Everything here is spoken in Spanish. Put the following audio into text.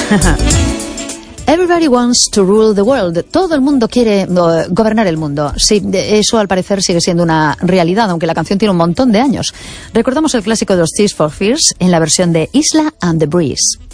Everybody wants to rule the world. Todo el mundo quiere gobernar el mundo. Sí, eso al parecer sigue siendo una realidad, aunque la canción tiene un montón de años. Recordamos el clásico de los Tears for Fears en la versión de Isla and the Breeze.